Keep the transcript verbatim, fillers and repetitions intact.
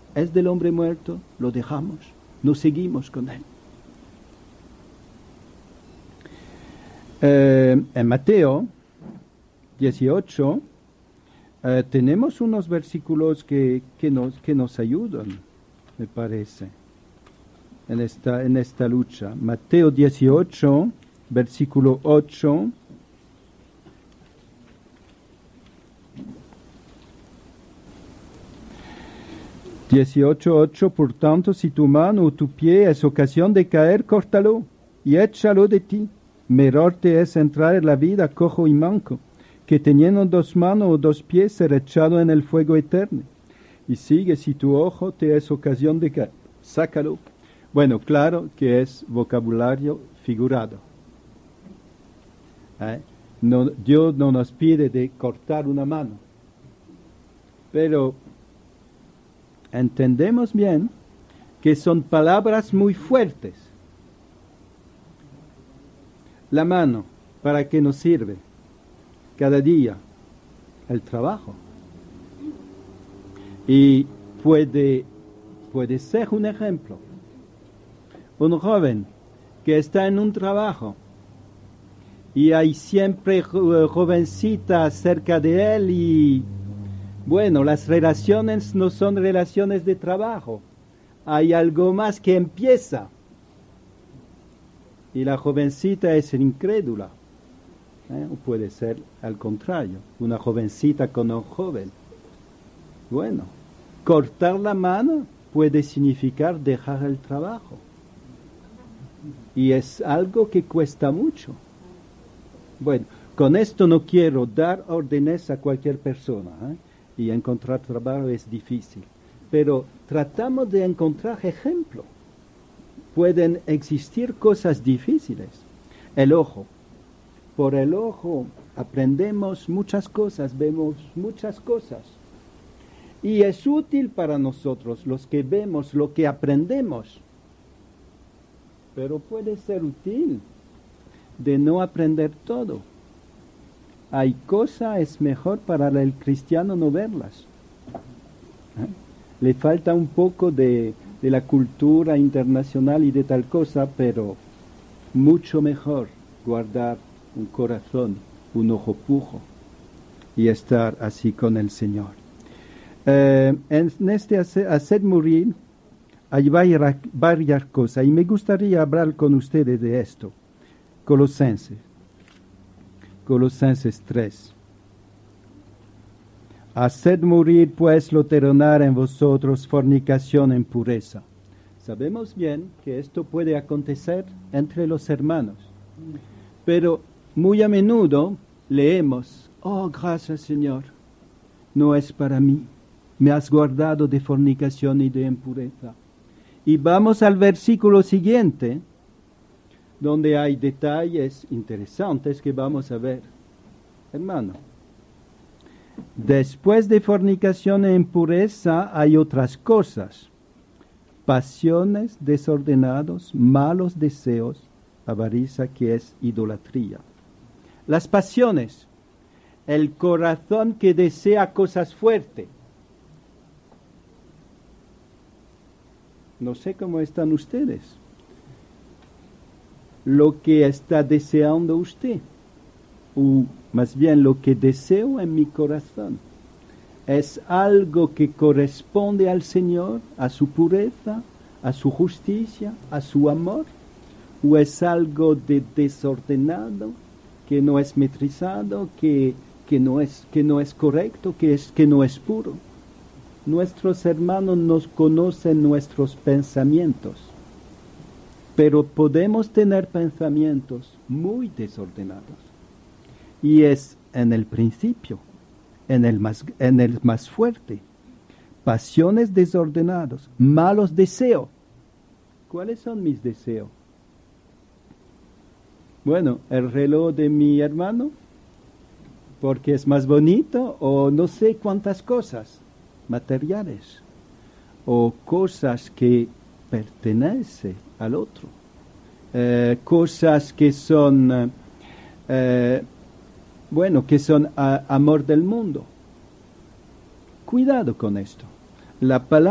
es del hombre muerto, lo dejamos, no seguimos con él. Eh, en Mateo dieciocho eh, tenemos unos versículos que, que, nos, que nos ayudan, me parece, en esta, en esta lucha. Mateo dieciocho, versículo ocho. dieciocho ocho, por tanto, si tu mano o tu pie es ocasión de caer, córtalo y échalo de ti. Mejor te es entrar en la vida cojo y manco, que teniendo dos manos o dos pies ser echado en el fuego eterno. Y sigue, si tu ojo te es ocasión de caer, sácalo. Bueno, claro que es vocabulario figurado. ¿Eh? No, Dios no nos pide de cortar una mano, pero entendemos bien que son palabras muy fuertes. La mano, ¿para qué nos sirve? Cada día, el trabajo. Y puede, puede ser un ejemplo. Un joven que está en un trabajo y hay siempre jovencitas cerca de él y, bueno, las relaciones no son relaciones de trabajo. Hay algo más que empieza. Y la jovencita es incrédula. ¿Eh? O puede ser al contrario, una jovencita con un joven. Bueno, cortar la mano puede significar dejar el trabajo. Y es algo que cuesta mucho. Bueno, con esto no quiero dar órdenes a cualquier persona, ¿eh? Y encontrar trabajo es difícil. Pero tratamos de encontrar ejemplos. Pueden existir cosas difíciles. El ojo. Por el ojo aprendemos muchas cosas, vemos muchas cosas. Y es útil para nosotros, los que vemos, lo que aprendemos. Pero puede ser útil de no aprender todo. Hay cosas, es mejor para el cristiano no verlas. ¿Eh? Le falta un poco de... de la cultura internacional y de tal cosa, pero mucho mejor guardar un corazón, un ojo pujo y estar así con el Señor. Eh, en este hacer, hacer morir hay varias, varias cosas y me gustaría hablar con ustedes de esto. Colosenses, Colosenses tres. Haced morir pues lo terrenal en vosotros, fornicación e impureza. Sabemos bien que esto puede acontecer entre los hermanos, pero muy a menudo leemos, oh, gracias Señor, no es para mí, me has guardado de fornicación y de impureza. Y vamos al versículo siguiente, donde hay detalles interesantes que vamos a ver. Hermano, después de fornicación e impureza hay otras cosas, pasiones desordenados, malos deseos, avaricia que es idolatría. Las pasiones, el corazón que desea cosas fuertes. No sé cómo están ustedes. Lo que está deseando usted, o más bien lo que deseo en mi corazón, ¿es algo que corresponde al Señor, a su pureza, a su justicia, a su amor? ¿O es algo de desordenado, que no es metrizado, que, que, no, es, que no es correcto, que, es, que no es puro? Nuestros hermanos nos conocen nuestros pensamientos, pero podemos tener pensamientos muy desordenados. Y es en el principio, en el más, en el más fuerte, pasiones desordenadas, malos deseos. ¿Cuáles son mis deseos? Bueno, el reloj de mi hermano, porque es más bonito, o no sé cuántas cosas materiales, o cosas que pertenecen al otro, eh, cosas que son, eh, bueno, que son a, amor del mundo. Cuidado con esto. La palabra